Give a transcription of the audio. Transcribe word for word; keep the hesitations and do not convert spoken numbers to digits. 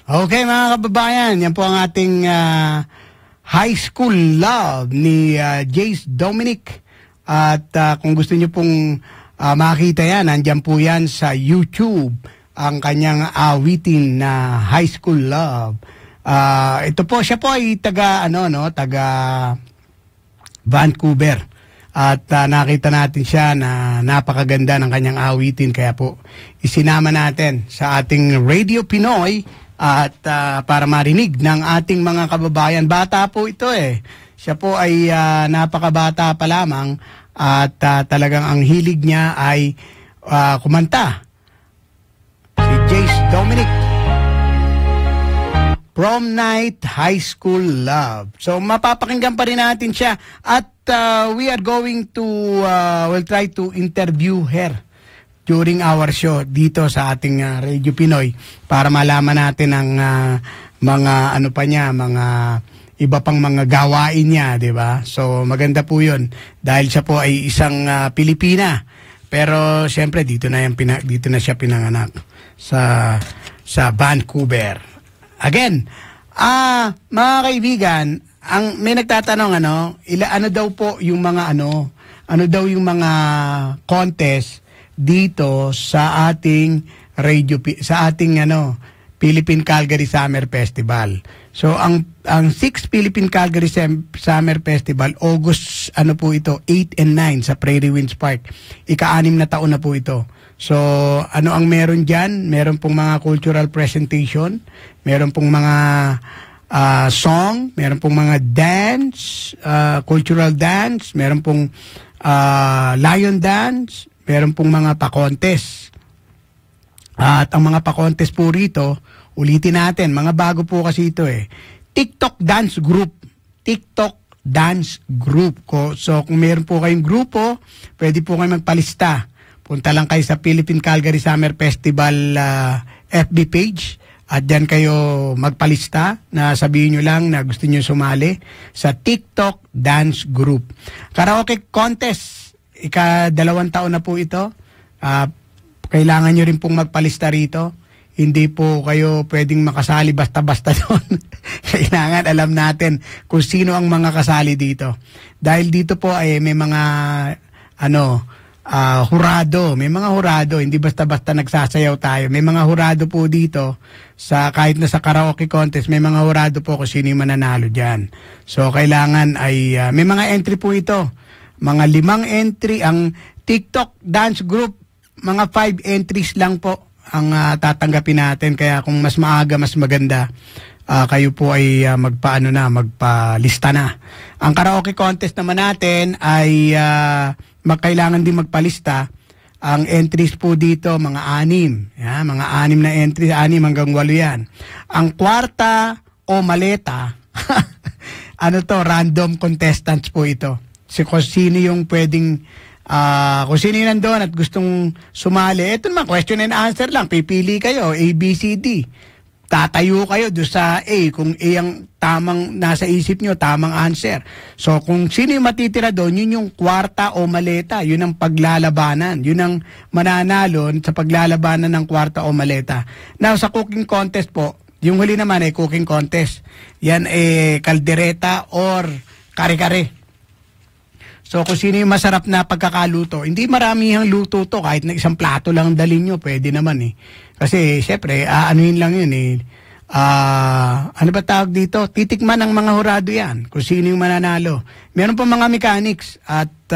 Okay mga kababayan, yan po ang ating uh, high school love ni uh, Jace Dominic. At uh, kung gusto niyo pong uh, makita yan, nandyan po yan sa YouTube, ang kanyang awitin na high school love. Uh, ito po, siya po ay taga, ano, no, taga Vancouver. At uh, nakita natin siya na napakaganda ng kanyang awitin. Kaya po, isinama natin sa ating Radio Pinoy at uh, para marinig ng ating mga kababayan. Bata po ito eh. Siya po ay uh, napakabata pa lamang at uh, talagang ang hilig niya ay uh, kumanta. Si Jace Dominic. Prom Night High School Love. So mapapakinggan pa rin natin siya at uh, we are going to uh, we'll try to interview her during our show dito sa ating uh, Radio Pinoy para malaman natin ang uh, mga ano pa niya, mga iba pang mga gawain niya, di ba? So maganda po 'yun dahil siya po ay isang uh, Pilipina. Pero siyempre dito na yung pina, dito na siya pinanganak sa sa Vancouver. Again, ah uh, mga kaibigan, ang may nagtatanong ano, ila ano daw po yung mga ano, ano daw yung mga contest dito sa ating radio sa ating ano Philippine Calgary Summer Festival. So ang ang sixth Philippine Calgary Summer Festival, August ano po ito, eight and nine sa Prairie Winds Park. Ika-anim na taon na po ito. So ano ang meron diyan? Meron pong mga cultural presentation, meron pong mga uh, song, meron pong mga dance, uh, cultural dance, meron pong uh, lion dance, meron pong mga pa-contest. At ang mga pa-contest po rito, ulitin natin, mga bago po kasi ito eh. TikTok Dance Group. TikTok Dance Group. So kung meron po kayong grupo, pwede po kayo magpalista. Punta lang kayo sa Philippine Calgary Summer Festival uh, F B page at diyan kayo magpalista na sabihin nyo lang na gusto nyo sumali sa TikTok Dance Group. Karaoke contest. Ika-dalawang taon na po ito. Uh, kailangan nyo rin pong magpalista rito. Hindi po kayo pwedeng makasali basta-basta doon. Kailangan alam natin kung sino ang mga kasali dito. Dahil dito po ay may mga ano, uh, hurado. May mga hurado. Hindi basta-basta nagsasayaw tayo. May mga hurado po dito. Sa, kahit na sa karaoke contest, may mga hurado po kung sino yung mananalo dyan. So kailangan ay, uh, may mga entry po ito. Mga limang entry, ang TikTok Dance Group, mga five entries lang po ang uh, tatanggapin natin. Kaya kung mas maaga, mas maganda, uh, kayo po ay uh, magpaano na, magpalista na. Ang karaoke contest naman natin ay uh, magkailangan din magpalista. Ang entries po dito, mga anim. Yeah, mga anim na entries, anim hanggang walo yan. Ang kwarta o maleta, ano to, random contestants po ito. Si kung sino yung pwedeng, uh, kung sino yung nandun at gustong sumali, ito naman, question and answer lang, pipili kayo, A, B, C, D. Tatayo kayo doon sa A, kung A ang tamang nasa isip nyo, tamang answer. So kung sino yung matitira doon, yun yung kwarta o maleta, yun ang paglalabanan, yun ang mananalo sa paglalabanan ng kwarta o maleta. Now sa cooking contest po, yung huli naman ay cooking contest. Yan eh kaldereta or kare-kare. So kung sino yung masarap na pagkakaluto, hindi maramihang luto to, kahit na isang plato lang dalhin nyo, pwede naman eh. Kasi syempre, aanuhin lang yun eh. Uh, ano ba tawag dito? Titikman ng mga hurado yan, kung sino yung mananalo. Meron pa mga mechanics at